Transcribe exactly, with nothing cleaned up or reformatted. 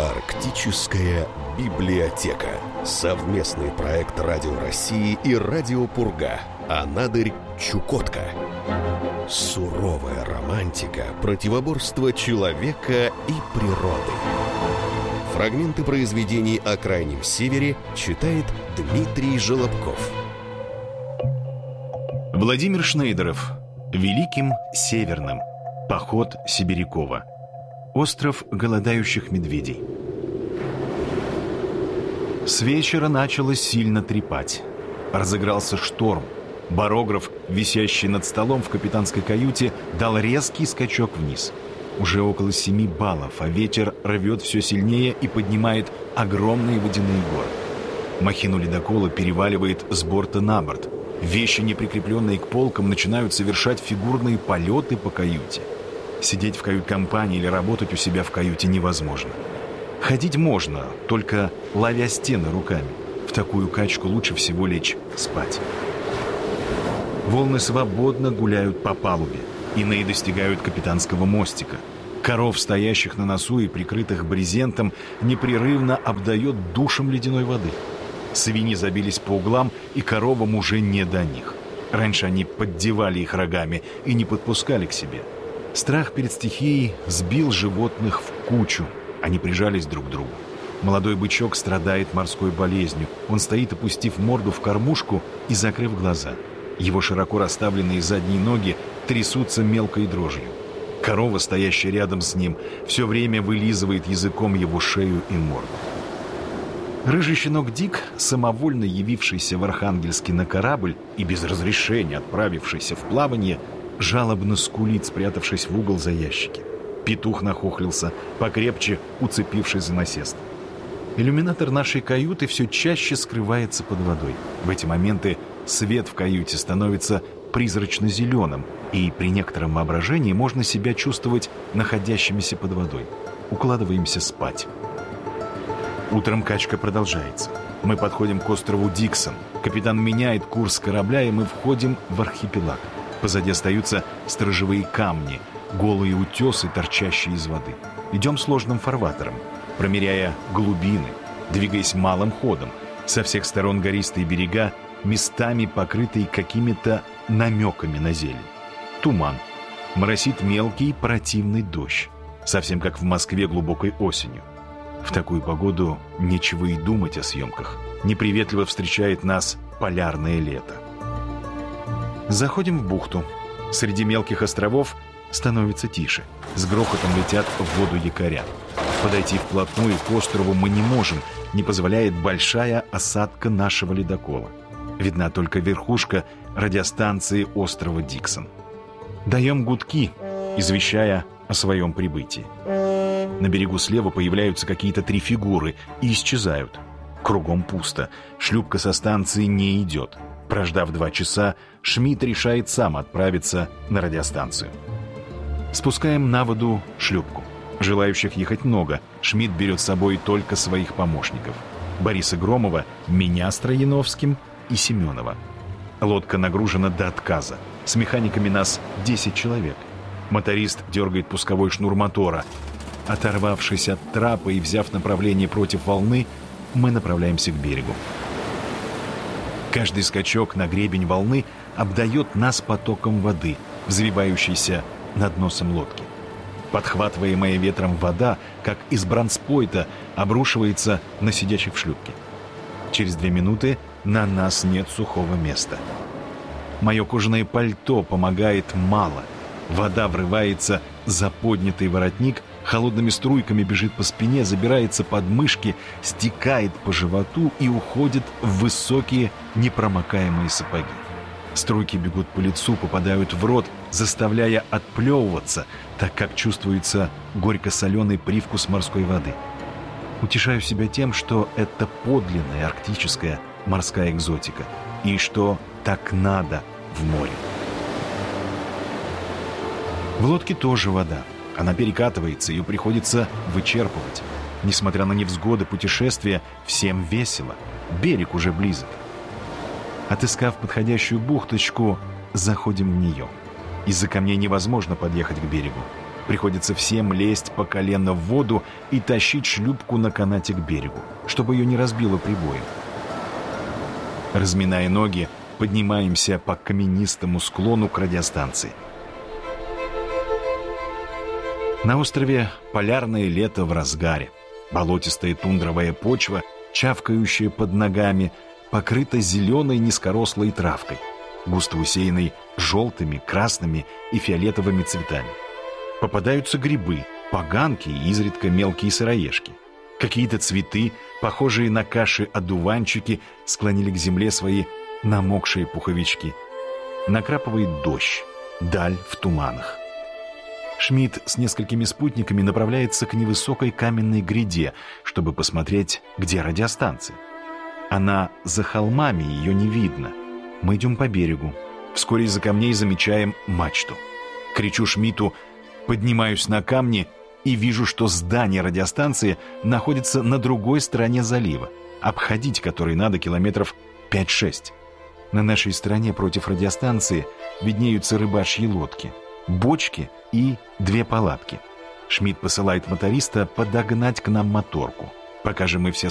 Арктическая библиотека. Совместный проект Радио России и Радио Пурга. Анадырь, Чукотка. Суровая романтика противоборства человека и природы. Фрагменты произведений о Крайнем Севере читает Дмитрий Желобков. Владимир Шнейдеров. Великим Северным. Поход Сибирякова. Остров голодающих медведей. С вечера начало сильно трепать. Разыгрался шторм. Барограф, висящий над столом в капитанской каюте, дал резкий скачок вниз. Уже около семи баллов, а ветер рвет все сильнее и поднимает огромные водяные горы. Махину ледокола переваливает с борта на борт. Вещи, не прикрепленные к полкам, начинают совершать фигурные полеты по каюте. Сидеть в кают-компании или работать у себя в каюте невозможно. Ходить можно, только ловя стены руками. В такую качку лучше всего лечь спать. Волны свободно гуляют по палубе. Иные достигают капитанского мостика. Коров, стоящих на носу и прикрытых брезентом, непрерывно обдает душем ледяной воды. Свиньи забились по углам, и коровам уже не до них. Раньше они поддевали их рогами и не подпускали к себе. Страх перед стихией сбил животных в кучу. Они прижались друг к другу. Молодой бычок страдает морской болезнью. Он стоит, опустив морду в кормушку и закрыв глаза. Его широко расставленные задние ноги трясутся мелкой дрожью. Корова, стоящая рядом с ним, все время вылизывает языком его шею и морду. Рыжий щенок Дик, самовольно явившийся в Архангельске на корабль и без разрешения отправившийся в плавание, жалобно скулит, спрятавшись в угол за ящики. Петух нахохлился, покрепче уцепившись за насест. Иллюминатор нашей каюты все чаще скрывается под водой. В эти моменты свет в каюте становится призрачно-зеленым, и при некотором воображении можно себя чувствовать находящимися под водой. Укладываемся спать. Утром качка продолжается. Мы подходим к острову Диксон. Капитан меняет курс корабля, и мы входим в архипелаг. Позади остаются сторожевые камни, голые утесы, торчащие из воды. Идем сложным фарватером, промеряя глубины, двигаясь малым ходом. Со всех сторон гористые берега, местами покрытые какими-то намеками на зелень. Туман. Моросит мелкий противный дождь. Совсем как в Москве глубокой осенью. В такую погоду нечего и думать о съемках. Неприветливо встречает нас полярное лето. Заходим в бухту. Среди мелких островов становится тише. С грохотом летят в воду якоря. Подойти вплотную к острову мы не можем, не позволяет большая осадка нашего ледокола. Видна только верхушка радиостанции острова Диксон. Даем гудки, извещая о своем прибытии. На берегу слева появляются какие-то три фигуры и исчезают. Кругом пусто. Шлюпка со станции не идет. Прождав два часа, Шмидт решает сам отправиться на радиостанцию. Спускаем на воду шлюпку. Желающих ехать много. Шмидт берет с собой только своих помощников. Бориса Громова, меня с Трояновским и Семенова. Лодка нагружена до отказа. С механиками нас десять человек. Моторист дергает пусковой шнур мотора. Оторвавшись от трапа и взяв направление против волны, мы направляемся к берегу. Каждый скачок на гребень волны обдает нас потоком воды, взвивающейся над носом лодки. Подхватываемая ветром вода, как из бронспойта, обрушивается на сидящих в шлюпке. Через две минуты на нас нет сухого места. Мое кожаное пальто помогает мало. Вода врывается за поднятый воротник, холодными струйками бежит по спине, забирается под мышки, стекает по животу и уходит в высокие непромокаемые сапоги. Струйки бегут по лицу, попадают в рот, заставляя отплевываться, так как чувствуется горько-соленый привкус морской воды. Утешаю себя тем, что это подлинная арктическая морская экзотика, и что так надо в море. В лодке тоже вода. Она перекатывается, ее приходится вычерпывать. Несмотря на невзгоды путешествия, всем весело. Берег уже близок. Отыскав подходящую бухточку, заходим в нее. Из-за камней невозможно подъехать к берегу. Приходится всем лезть по колено в воду и тащить шлюпку на канате к берегу, чтобы ее не разбило прибоем. Разминая ноги, поднимаемся по каменистому склону к радиостанции. На острове полярное лето в разгаре. Болотистая тундровая почва, чавкающая под ногами, покрыта зеленой низкорослой травкой, густо усеянной желтыми, красными и фиолетовыми цветами. Попадаются грибы, поганки и изредка мелкие сыроежки. Какие-то цветы, похожие на каши-одуванчики, склонили к земле свои намокшие пуховички. Накрапывает дождь, даль в туманах. Шмидт с несколькими спутниками направляется к невысокой каменной гряде, чтобы посмотреть, где радиостанция. Она за холмами, ее не видно. Мы идем по берегу. Вскоре из-за камней замечаем мачту. Кричу Шмидту, поднимаюсь на камни и вижу, что здание радиостанции находится на другой стороне залива, обходить который надо километров пять-шесть. На нашей стороне против радиостанции виднеются рыбачьи лодки, бочки и две палатки. Шмидт посылает моториста подогнать к нам моторку. Пока же мы все